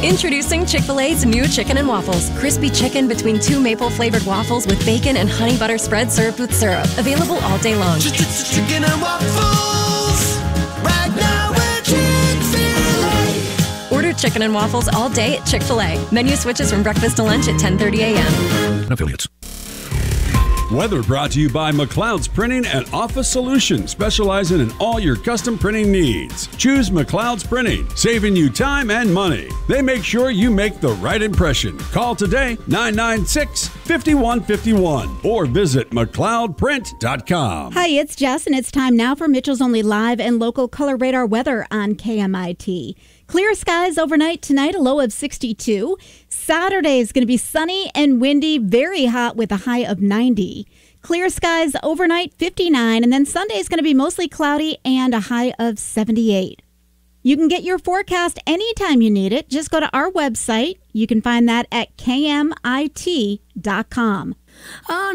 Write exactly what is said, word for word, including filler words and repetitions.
Introducing Chick-fil-A's new Chicken and Waffles. Crispy chicken between two maple-flavored waffles with bacon and honey butter spread served with syrup. Available all day long. Chicken and waffles. Right now we're Chick-fil-A. Order Chicken and Waffles all day at Chick-fil-A. Menu switches from breakfast to lunch at ten thirty a.m. Affiliates. Weather brought to you by McLeod's Printing and Office Solutions, specializing in all your custom printing needs. Choose McLeod's Printing, saving you time and money. They make sure you make the right impression. Call today, nine nine six, five one five one, or visit McLeod Print dot com. Hi, it's Jess, and it's time now for Mitchell's Only live and local color radar weather on K M I T. Clear skies overnight tonight, a low of sixty-two. Saturday is going to be sunny and windy, very hot with a high of ninety. Clear skies overnight, fifty-nine, and then Sunday is going to be mostly cloudy and a high of seventy-eight. You can get your forecast anytime you need it. Just go to our website. You can find that at K M I T dot com.